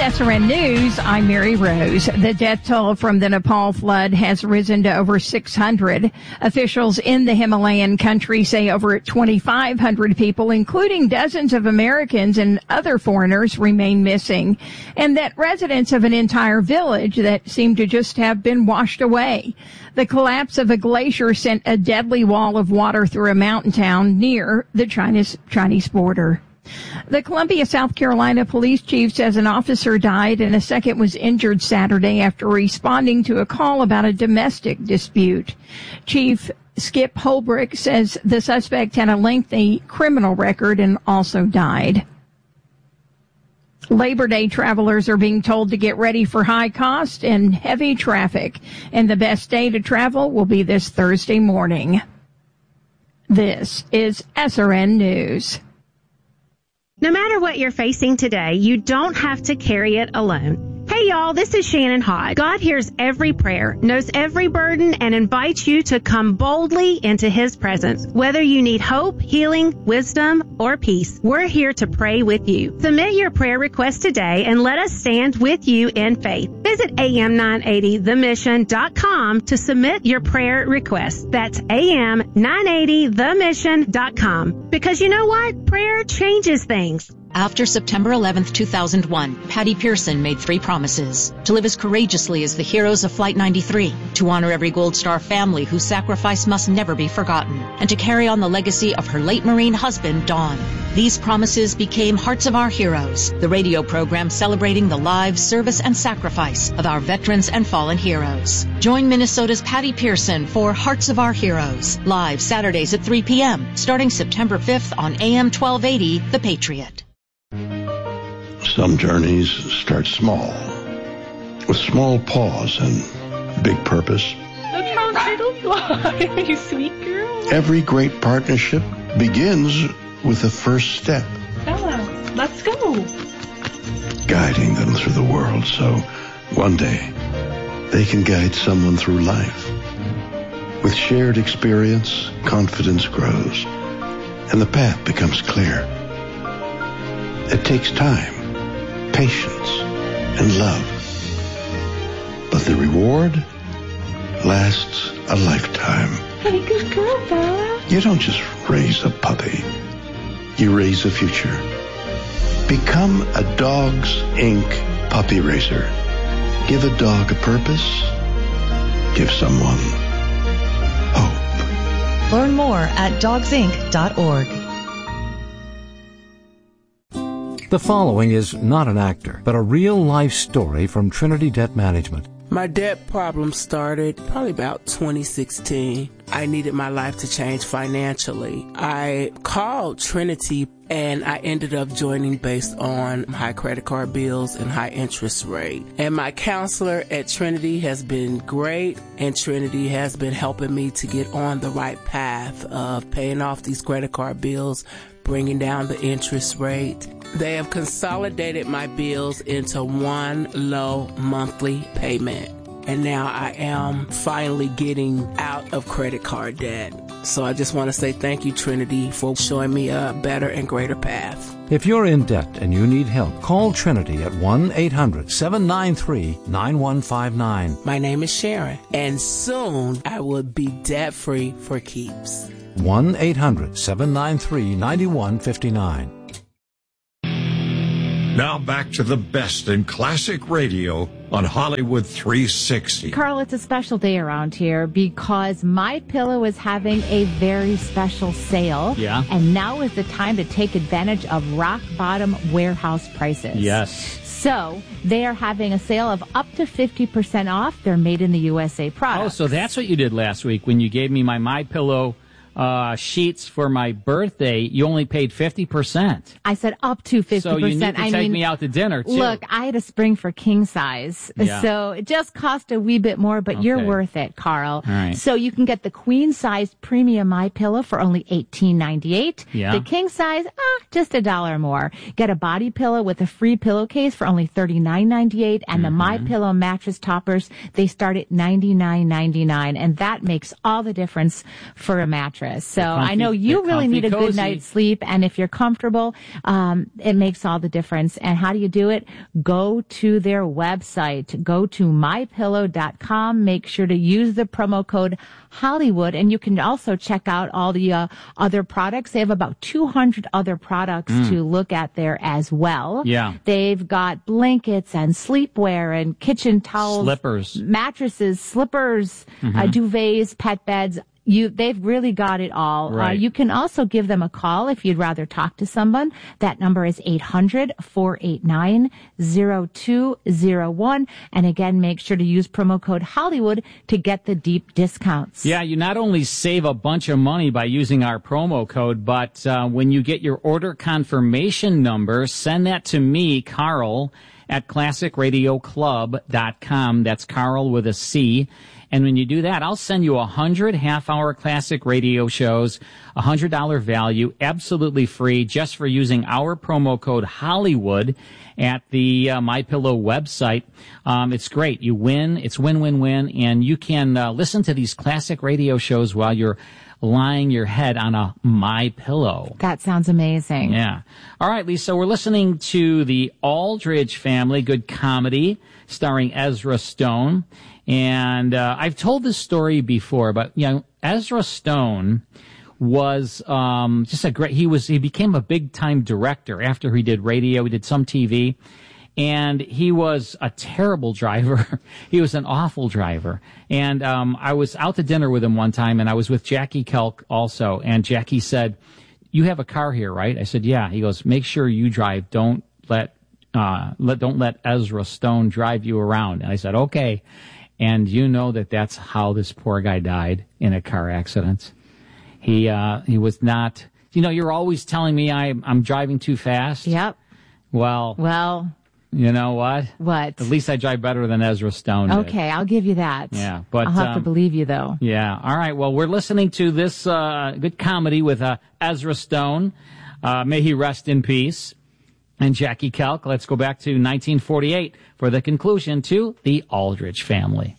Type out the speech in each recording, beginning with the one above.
SRN News, I'm Mary Rose. The death toll from the Nepal flood has risen to over 600. Officials in the Himalayan country say over 2,500 people, including dozens of Americans and other foreigners, remain missing, and that residents of an entire village that seem to just have been washed away. The collapse of a glacier sent a deadly wall of water through a mountain town near the Chinese border. The Columbia, South Carolina police chief says an officer died and a second was injured Saturday after responding to a call about a domestic dispute. Chief Skip Holbrook says the suspect had a lengthy criminal record and also died. Labor Day travelers are being told to get ready for high cost and heavy traffic, and the best day to travel will be this Thursday morning. This is SRN News. No matter what you're facing today, you don't have to carry it alone. Hey y'all, this is Shannon Hodge. God hears every prayer, knows every burden, and invites you to come boldly into His presence. Whether you need hope, healing, wisdom, or peace, we're here to pray with you. Submit your prayer request today and let us stand with you in faith. Visit am980themission.com to submit your prayer request. That's am980themission.com. Because you know what? Prayer changes things. After September 11th, 2001, Patty Pearson made 3 promises: to live as courageously as the heroes of Flight 93, to honor every Gold Star family whose sacrifice must never be forgotten, and to carry on the legacy of her late Marine husband, Don. These promises became Hearts of Our Heroes, the radio program celebrating the lives, service, and sacrifice of our veterans and fallen heroes. Join Minnesota's Patty Pearson for Hearts of Our Heroes, live Saturdays at 3 p.m., starting September 5th on AM 1280, The Patriot. Some journeys start small, with small pause and big purpose. Look how turtles fly, you sweet girl. Every great partnership begins with the first step. Bella, let's go. Guiding them through the world so one day they can guide someone through life. With shared experience, confidence grows, and the path becomes clear. It takes time, patience, and love. But the reward lasts a lifetime. Hey, good girl, Bella. You don't just raise a puppy. You raise a future. Become a Dogs Inc. puppy raiser. Give a dog a purpose. Give someone hope. Learn more at dogsinc.org. The following is not an actor, but a real-life story from Trinity Debt Management. My debt problem started probably about 2016. I needed my life to change financially. I called Trinity and I ended up joining based on high credit card bills and high interest rate. And my counselor at Trinity has been great, and Trinity has been helping me to get on the right path of paying off these credit card bills, bringing down the interest rate. They have consolidated my bills into one low monthly payment. And now I am finally getting out of credit card debt. So I just want to say thank you, Trinity, for showing me a better and greater path. If you're in debt and you need help, call Trinity at 1-800-793-9159. My name is Sharon, and soon I will be debt-free for keeps. 1-800-793-9159. Now back to the best in classic radio on Hollywood 360. Carl, it's a special day around here because MyPillow is having a very special sale. Yeah. And now is the time to take advantage of rock bottom warehouse prices. Yes. So they are having a sale of up to 50% off their made in the USA products. Oh, so that's what you did last week when you gave me my MyPillow sheets for my birthday. You only paid 50%. I said up to 50%. So you need to take me out to dinner, too. Look, I had a spring for king size, so it just cost a wee bit more, but you're worth it, Carl. All right. So you can get the queen size premium MyPillow for only $18.98. Yeah. The king size, just $1 more. Get a body pillow with a free pillowcase for only $39.98, and the MyPillow mattress toppers, they start at $99.99, and that makes all the difference for a mattress. mattress. So I know you really need a good night's sleep, and if you're comfortable, it makes all the difference. And how do you do it? Go to their website. Go to mypillow.com. Make sure to use the promo code Hollywood, and you can also check out all the other products. They have about 200 other products to look at there as well. Yeah. They've got blankets and sleepwear and kitchen towels, slippers, mattresses, slippers, duvets, pet beds. They've really got it all. Right. You can also give them a call if you'd rather talk to someone. That number is 800-489-0201. And again, make sure to use promo code Hollywood to get the deep discounts. Yeah, you not only save a bunch of money by using our promo code, but when you get your order confirmation number, send that to me, Carl, at classicradioclub.com. That's Carl with a C. And when you do that, I'll send you 100 half-hour classic radio shows, $100 value, absolutely free, just for using our promo code Hollywood at the MyPillow website. It's great. You win. It's win-win-win. And you can listen to these classic radio shows while you're lying your head on a MyPillow. That sounds amazing. Yeah. All right, Lisa, we're listening to the Aldridge Family, good comedy, starring Ezra Stone. And I've told this story before, but Ezra Stone was just a great. He became a big time director after he did radio. He did some TV, and he was a terrible driver. He was an awful driver. And I was out to dinner with him one time, and I was with Jackie Kelk also. And Jackie said, "You have a car here, right?" I said, "Yeah." He goes, "Make sure you drive. Don't let Ezra Stone drive you around." And I said, "Okay." And you know that's how this poor guy died, in a car accident. He was not. You're always telling me I'm driving too fast. Yep. Well. You know what? What? At least I drive better than Ezra Stone did. Okay, I'll give you that. Yeah, but I'll have to believe you, though. Yeah. All right. Well, we're listening to this good comedy with Ezra Stone. May he rest in peace. And Jackie Kelk. Let's go back to 1948 for the conclusion to the Aldridge Family.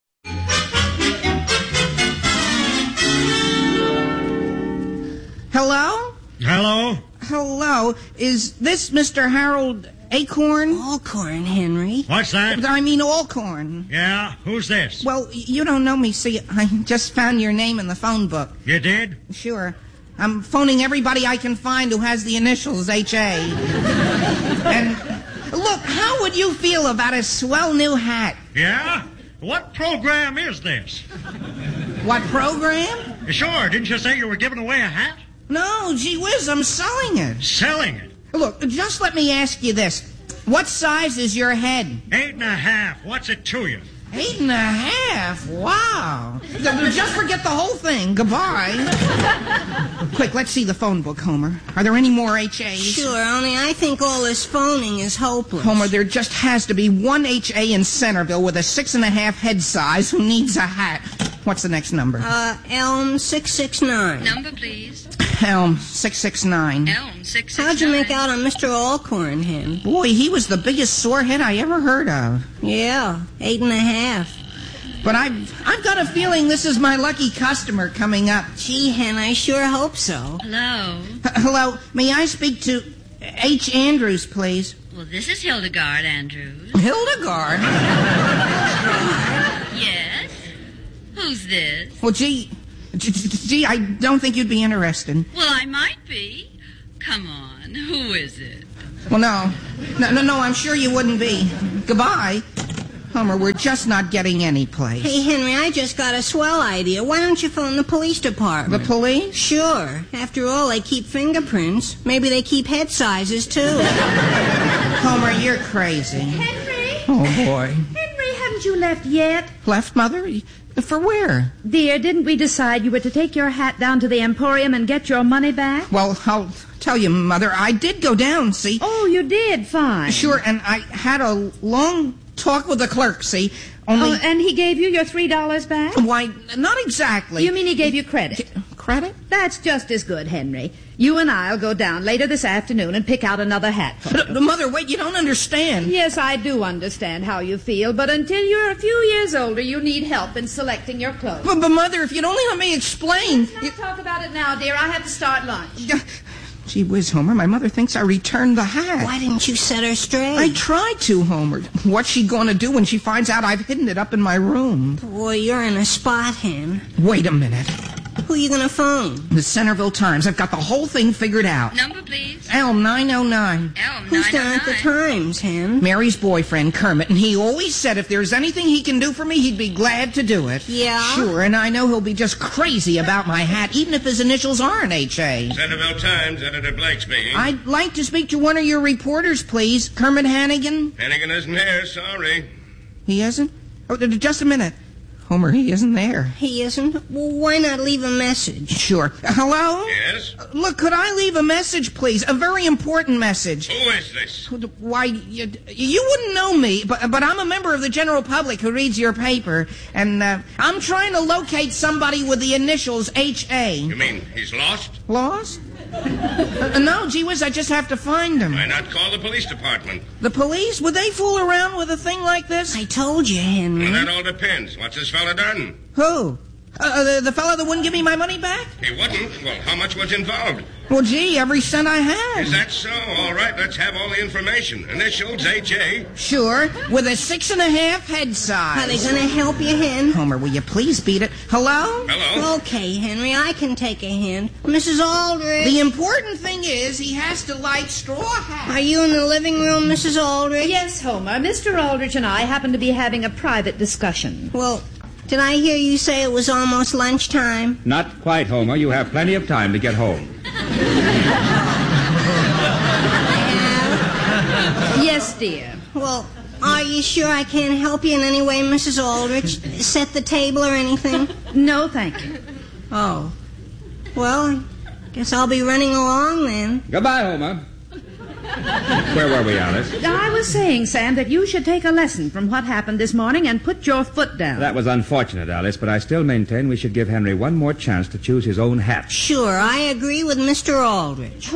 Hello? Hello? Hello. Is this Mr. Harold Acorn? Alcorn, Henry. What's that? I mean Alcorn. Yeah? Who's this? Well, you don't know me. See, I just found your name in the phone book. You did? Sure. I'm phoning everybody I can find who has the initials H.A. And look, how would you feel about a swell new hat? Yeah? What program is this? What program? Sure. Didn't you say you were giving away a hat? No, gee whiz, I'm selling it. Selling it? Look, just let me ask you this. What size is your head? 8.5. What's it to you? 8.5? Wow. Just forget the whole thing. Goodbye. Quick, let's see the phone book, Homer. Are there any more H.A.s? Sure, only I think all this phoning is hopeless. Homer, there just has to be one H.A. in Centerville with a 6.5 head size who needs a hat. What's the next number? Elm 669. Number, please. Elm 669. Elm 669. How'd you make out on Mr. Alcorn, Hen? Boy, he was the biggest sorehead I ever heard of. Yeah, 8.5. But I've got a feeling this is my lucky customer coming up. Gee, Hen, I sure hope so. Hello. Hello. May I speak to H. Andrews, please? Well, this is Hildegard Andrews. Hildegard? Yes. Who's this? Well, gee, I don't think you'd be interested. Well, I might be. Come on, who is it? Well, no, I'm sure you wouldn't be. Goodbye. Homer, we're just not getting any place. Hey, Henry, I just got a swell idea. Why don't you phone the police department? The police? Sure. After all, they keep fingerprints. Maybe they keep head sizes, too. Homer, you're crazy. Henry? Oh, boy. Henry, haven't you left yet? Left, Mother? For where? Dear, didn't we decide you were to take your hat down to the Emporium and get your money back? Well, I'll tell you, Mother, I did go down, see? Oh, you did? Fine. Sure, and I had a long talk with the clerk, see? Only... Oh, and he gave you your $3 back? Why, not exactly. You mean he gave you credit? credit? That's just as good, Henry. You and I'll go down later this afternoon and pick out another hat for you. Mother, wait, you don't understand. Yes, I do understand how you feel, but until you're a few years older, you need help in selecting your clothes. But Mother, if you'd only let me explain... Let's not talk about it now, dear. I have to start lunch. Gee whiz, Homer, my mother thinks I returned the hat. Why didn't you set her straight? I tried to, Homer. What's she going to do when she finds out I've hidden it up in my room? Boy, you're in a spot, Hen. Wait a minute. Who are you going to phone? The Centerville Times. I've got the whole thing figured out. Number, please. L909. Who's down at the Times, Hen? Mary's boyfriend, Kermit, and he always said if there's anything he can do for me, he'd be glad to do it. Yeah? Sure, and I know he'll be just crazy about my hat, even if his initials aren't H.A. Centerville Times, Editor Blake speaking. I'd like to speak to one of your reporters, please. Kermit Hannigan? Hannigan isn't here, sorry. He isn't? Oh, just a minute. Homer, he isn't there. He isn't? Well, why not leave a message? Sure. Hello? Yes? Look, could I leave a message, please? A very important message. Who is this? Why, you wouldn't know me, but I'm a member of the general public who reads your paper, and I'm trying to locate somebody with the initials H.A. You mean he's lost? Lost? No, gee whiz, I just have to find him. Why not call the police department? The police? Would they fool around with a thing like this? I told you, Henry. Well, that all depends. What's this fella done? Who? The fella that wouldn't give me my money back? He wouldn't? Well, how much was involved? Well, gee, every cent I had. Is that so? All right, let's have all the information. Initials, H.A. Sure, with a 6.5 head size. Are they going to help you, Hen? Homer, will you please beat it? Hello? Hello? Okay, Henry, I can take a hint. Mrs. Aldrich. The important thing is he has to like straw hats. Are you in the living room, Mrs. Aldrich? Yes, Homer. Mr. Aldrich and I happen to be having a private discussion. Well, did I hear you say it was almost lunchtime? Not quite, Homer. You have plenty of time to get home. Yes, dear. Well, are you sure I can't help you in any way, Mrs. Aldrich? Set the table or anything? No, thank you. Oh. Well, I guess I'll be running along then. Goodbye, Homer. Where were we, Alice? I was saying, Sam, that you should take a lesson from what happened this morning and put your foot down. That was unfortunate, Alice, but I still maintain we should give Henry one more chance to choose his own hat. Sure, I agree with Mr. Aldrich.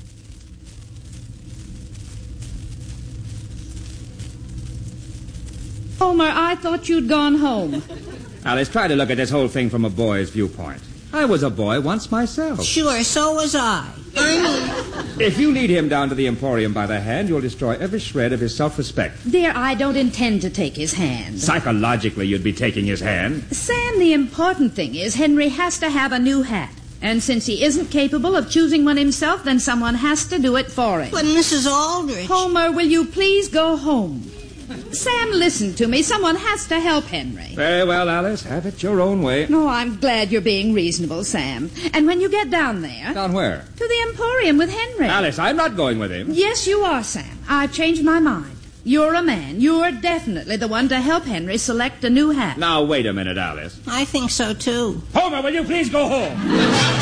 Homer, I thought you'd gone home. Alice, try to look at this whole thing from a boy's viewpoint. I was a boy once myself. Sure, so was I. If you lead him down to the Emporium by the hand, you'll destroy every shred of his self-respect. Dear, I don't intend to take his hand. Psychologically, you'd be taking his hand. Sam, the important thing is Henry has to have a new hat. And since he isn't capable of choosing one himself, then someone has to do it for him. But Mrs. Aldrich... Homer, will you please go home? Sam, listen to me. Someone has to help Henry. Very well, Alice. Have it your own way. Oh, I'm glad you're being reasonable, Sam. And when you get down there... Down where? To the Emporium with Henry. Alice, I'm not going with him. Yes, you are, Sam. I've changed my mind. You're a man. You're definitely the one to help Henry select a new hat. Now, wait a minute, Alice. I think so, too. Homer, will you please go home?